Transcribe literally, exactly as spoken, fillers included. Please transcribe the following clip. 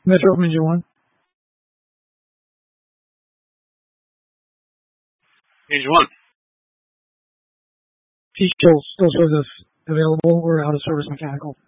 Metro from engine one. Engine one. T still, still shows us available. We're out of service mechanical.